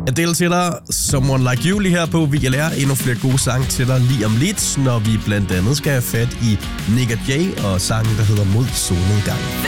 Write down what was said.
Adele til dig, Someone Like You lige her på VLR. Endnu flere gode sange til dig lige om lidt, når vi blandt andet skal have fat i Nick og Jay og sangen, der hedder Mod solnedgang.